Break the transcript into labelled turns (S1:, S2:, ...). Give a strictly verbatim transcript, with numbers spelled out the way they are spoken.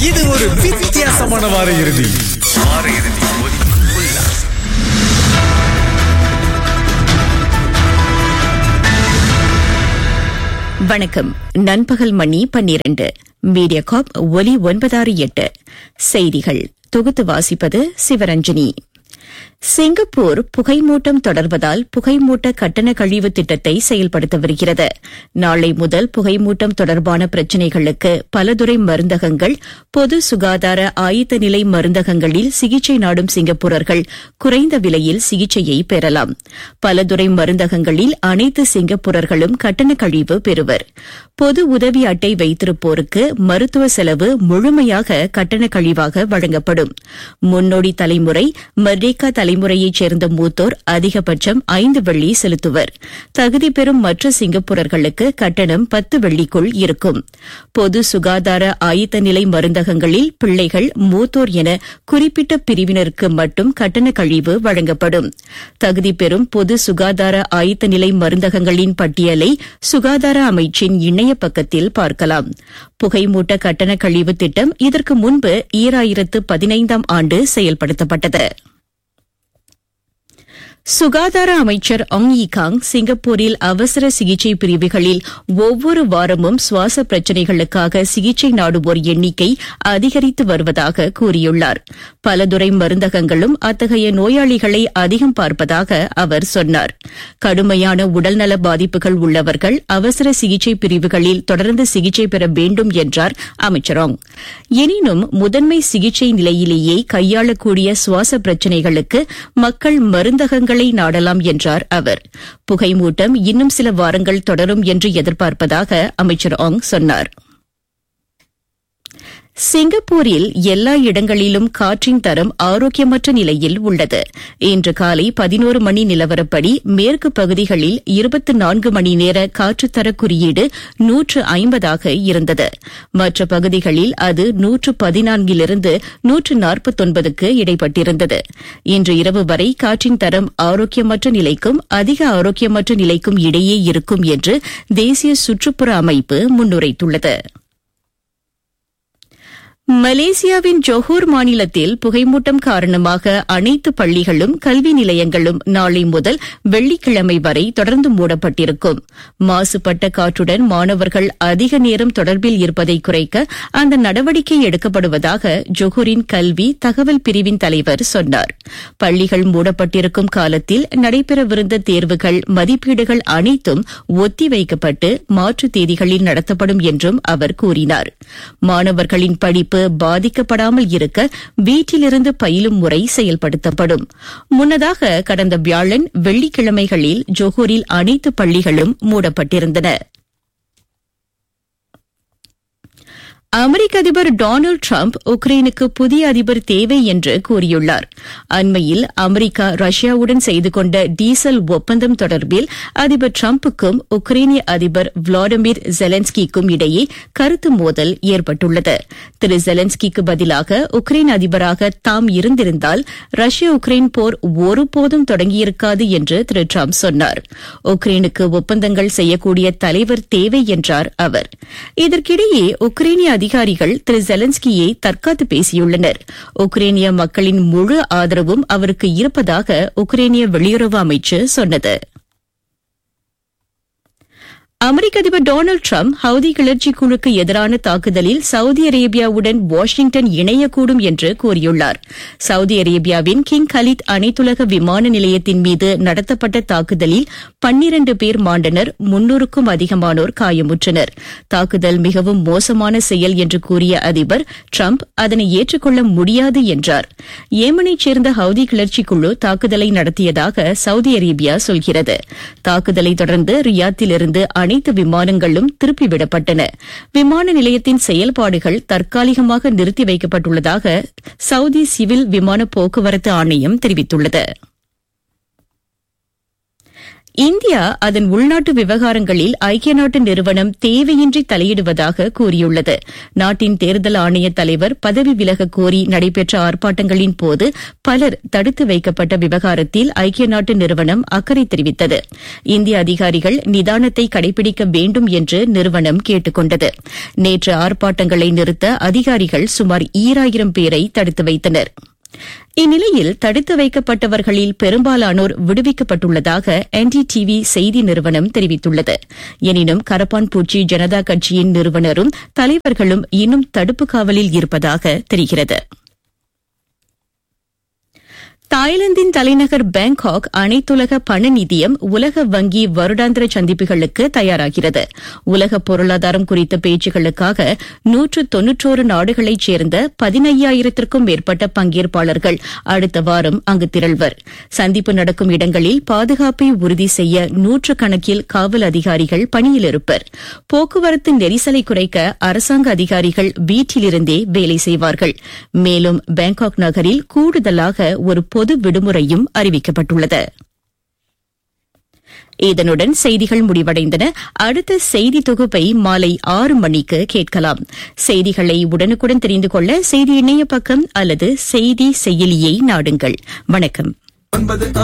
S1: இது ஒரு வித்தியாசமான வார இறுதி. வார இறுதி உல்லாசம்.
S2: வணக்கம். நண்பகல் மணி பன்னிரண்டு. மீடியாகாப் ஒலி ஒன்பதாறு எட்டு. செய்திகள் தொகுத்து வாசிப்பது சிவரஞ்சனி. சிங்கப்பூர் புகைமூட்டம் தொடர்வதால் புகைமூட்ட கட்டண கழிவு திட்டத்தை செயல்படுத்த வருகிறது. நாளை முதல் புகைமூட்டம் தொடர்பான பிரச்சினைகளுக்கு பலதுறை மருந்தகங்கள், பொது சுகாதார ஆயத்த நிலை மருந்தகங்களில் சிகிச்சை நாடும் சிங்கப்பூரர்கள் குறைந்த விலையில் சிகிச்சையை பெறலாம். பலதுறை மருந்தகங்களில் அனைத்து சிங்கப்பூரர்களும் கட்டண கழிவு பெறுவர். பொது உதவி அட்டை வைத்திருப்போருக்கு மருத்துவ செலவு முழுமையாக கட்டண கழிவாக வழங்கப்படும். முன்னோடி தலைமுறை மர்டேக்கா தலைமுறையைச் சேர்ந்த மூத்தோர் அதிகபட்சம் ஐந்து வெள்ளி செலுத்துவர். தகுதி பெறும் மற்ற சிங்கப்பூரர்களுக்கு கட்டணம் பத்து வெள்ளிக்குள் இருக்கும். பொது சுகாதார ஆயத்த நிலை மருந்தகங்களில் பிள்ளைகள், மூத்தோர் என குறிப்பிட்ட பிரிவினருக்கு மட்டும் கட்டண கழிவு வழங்கப்படும். தகுதி பெறும் பொது சுகாதார ஆயத்த நிலை மருந்தகங்களின் பட்டியலை சுகாதார அமைச்சின் இணைய பக்கத்தில் பார்க்கலாம். புகைமூட்ட கட்டண கழிவு திட்டம் இதற்கு முன்பு ஈராயிரத்து பதினைந்தாம் ஆண்டு செயல்படுத்தப்பட்டது. சுகாதார அமைச்சர் ஆங் யீ காங் சிங்கப்பூரில் அவசர சிகிச்சை பிரிவுகளில் ஒவ்வொரு வாரமும் சுவாச பிரச்சினைகளுக்காக சிகிச்சை நாடுவோர் எண்ணிக்கை அதிகரித்து வருவதாக கூறியுள்ளார். பலதுறை மருந்தகங்களும் அத்தகைய நோயாளிகளை அதிகம் பார்ப்பதாக அவர் சொன்னார். கடுமையான உடல்நல பாதிப்புகள் உள்ளவர்கள் அவசர சிகிச்சை பிரிவுகளில் தொடர்ந்து சிகிச்சை பெற வேண்டும் என்றார் அமைச்சர் ஆங். எனினும் முதன்மை சிகிச்சை நிலையிலேயே கையாளக்கூடிய சுவாச பிரச்சினைகளுக்கு மக்கள் மருந்தகங்கள் நாடலாம் என்றார் அவர். புகைமூட்டம் இன்னும் சில வாரங்கள் தொடரும் என்று எதிர்பார்ப்பதாக அமைச்சர் ஆங் சொன்னார். சிங்கப்பூரில் எல்லா இடங்களிலும் காற்றின் தரம் ஆரோக்கியமற்ற நிலையில் உள்ளது. இன்று காலை பதினோரு மணி நிலவரப்படி மேற்கு பகுதிகளில் இருபத்தி நான்கு மணி நேர காற்றுத்தர குறியீடு நூற்று ஐம்பதாக இருந்தது. மற்ற பகுதிகளில் அது நூற்று பதினான்கிலிருந்து நூற்று நாற்பத்தொன்பதுக்கு இடைப்பட்டிருந்தது. இன்று இரவு வரை காற்றின் தரம் ஆரோக்கியமற்ற நிலைக்கும் அதிக ஆரோக்கியமற்ற நிலைக்கும் இடையே இருக்கும் என்று தேசிய சுற்றுப்புற அமைப்பு முன்னுரைத்துள்ளது. மலேசியாவின் ஜொஹூர் மாநிலத்தில் புகைமூட்டம் காரணமாக அனைத்து பள்ளிகளும் கல்வி நிலையங்களும் நாளை முதல் வெள்ளிக்கிழமை வரை தொடர்ந்து மூடப்பட்டிருக்கும். மாசுபட்ட காற்றுடன் மாணவர்கள் அதிக நேரம் தொடர்பில் இருப்பதை குறைக்க அந்த நடவடிக்கை எடுக்கப்படுவதாக ஜொஹூரின் கல்வி தகவல் பிரிவின் தலைவர் சொன்னார். பள்ளிகள் மூடப்பட்டிருக்கும் காலத்தில் நடைபெறவிருந்த தேர்வுகள், மதிப்பீடுகள் அனைத்தும் ஒத்திவைக்கப்பட்டு மாற்று தேதிகளில் நடத்தப்படும் என்றும் அவர் கூறினார். மாணவர்களின் படிப்பு பாதிக்கப்படாமல் இருக்க வீட்டிலிருந்து பயிலும் முறை செயல்படுத்தப்படும். முன்னதாக கடந்த வியாழன், வெள்ளிக்கிழமைகளில் ஜொஹூரில் அனைத்து பள்ளிகளும் மூடப்பட்டிருந்தன. அமெரிக்க அதிபர் டொனால்டு டிரம்ப் உக்ரைனுக்கு புதிய அதிபர் தேவை என்று கூறியுள்ளார். அண்மையில் அமெரிக்கா ரஷ்யாவுடன் செய்து கொண்ட டீசல் ஒப்பந்தம் தொடர்பில் அதிபர் டிரம்புக்கும் உக்ரைனிய அதிபர் விளாடிமிர் ஜெலன்ஸ்கிக்கும் இடையே கருத்து மோதல் ஏற்பட்டுள்ளது. திரு ஜெலன்ஸ்கிக்கு பதிலாக உக்ரைன் அதிபராக தாம் இருந்திருந்தால் ரஷ்ய உக்ரைன் போர் ஒருபோதும் தொடங்கியிருக்காது என்று திரு டிரம்ப் சொன்னார். உக்ரைனுக்கு ஒப்பந்தங்கள் செய்யக்கூடிய தலைவர் தேவை என்றார் அவர். இதற்கிடையே உக்ரைனிய அதிகாரிகள் திரு ஜெலன்ஸ்கியை தற்காத்து பேசியுள்ளனர். உக்ரைனிய மக்களின் முழு ஆதரவும் அவருக்கு இருப்பதாக உக்ரைனிய வெளியுறவு அமைச்சு சொன்னது. அமெரிக்க அதிபர் டொனால்டு டிரம்ப் ஹவுதி கிளர்ச்சி குழுக்கு எதிரான தாக்குதலில் சவுதி அரேபியாவுடன் வாஷிங்டன் இணையக்கூடும் என்று கூறியுள்ளார். சவுதி அரேபியாவின் கிங் கலீத் அனைத்துலக விமான நிலையத்தின் மீது நடத்தப்பட்ட தாக்குதலில் பன்னிரண்டு பேர் மாண்டனர், முன்னூறுக்கும் அதிகமானோர் காயமுற்றனர். தாக்குதல் மிகவும் மோசமான செயல் என்று கூறிய அதிபர் டிரம்ப் அதனை ஏற்றுக்கொள்ள முடியாது என்றார். ஏமனைச் சேர்ந்த ஹவுதி கிளர்ச்சி குழு தாக்குதலை நடத்தியதாக சவுதி அரேபியா சொல்கிறது. தாக்குதலை தொடர்ந்து ரியாத்திலிருந்து அனைத்து விமானங்களும் திருப்பிவிடப்பட்டன. விமான நிலையத்தின் செயல்பாடுகள் தற்காலிகமாக நிறுத்தி வைக்கப்பட்டுள்ளதாக சவுதி சிவில் விமான போக்குவரத்து ஆணையம் தெரிவித்துள்ளது. இந்தியா அதன் உள்நாட்டு விவகாரங்களில் ஐக்கிய நாட்டு நிறுவனம் தேவையின்றி தலையிடுவதாக கூறியுள்ளது. நாட்டின் தேர்தல் ஆணைய தலைவர் பதவி விலக கோரி நடைபெற்ற ஆர்ப்பாட்டங்களின் போது பலர் தடுத்து வைக்கப்பட்ட விவகாரத்தில் ஐக்கிய நாட்டு நிறுவனம் அக்கறை தெரிவித்தது. இந்திய அதிகாரிகள் நிதானத்தை கடைபிடிக்க வேண்டும் என்று நிறுவனம் கேட்டுக் கொண்டது. நேற்று ஆர்ப்பாட்டங்களை நிறுத்த அதிகாரிகள் சுமார் ஈராயிரம் பேரை தடுத்து வைத்தனர். இந்நிலையில் தடுத்து வைக்கப்பட்டவர்களில் பெரும்பாலானோர் விடுவிக்கப்பட்டுள்ளதாக என்டிடிவி செய்தி நிறுவனம் தெரிவித்துள்ளது. எனினும் கரப்பான்பூச்சி ஜனதா கட்சியின் நிறுவனரும் தலைவர்களும் இன்னும் தடுப்பு காவலில் இருப்பதாக தெரிகிறது. தாய்லாந்தின் தலைநகர் பாங்காக் அனைத்துலக பண நிதியம் உலக வங்கி வருடாந்திர சந்திப்புகளுக்கு தயாராகிறது. உலக பொருளாதாரம் குறித்த பேச்சுகளுக்காக நூற்று தொன்னூற்றோரு நாடுகளைச் சேர்ந்த பதினையாயிரத்திற்கும் மேற்பட்ட பங்கேற்பாளர்கள் அடுத்த வாரம் அங்கு திரள்வர். சந்திப்பு நடக்கும் இடங்களில் பாதுகாப்பை உறுதி செய்ய நூற்றுக்கணக்கில் காவல் அதிகாரிகள் பணியில் இருப்பர். போக்குவரத்து நெரிசலை குறைக்க அரசாங்க அதிகாரிகள் வீட்டிலிருந்தே வேலை செய்வார்கள். மேலும் பாங்காக் நகரில் கூடுதலாக ஒரு பொது விடுமுறையும் அறிவிக்கப்பட்டுள்ளது. இதனுடன் செய்திகள் முடிவடைந்தன. அடுத்த செய்தி தொகுப்பை மாலை ஆறு மணிக்கு கேட்கலாம். செய்திகளை உடனுக்குடன் தெரிந்து கொள்ள செய்தி இணைய பக்கம் அல்லது செய்தி செயலியை நாடுங்கள். வணக்கம்.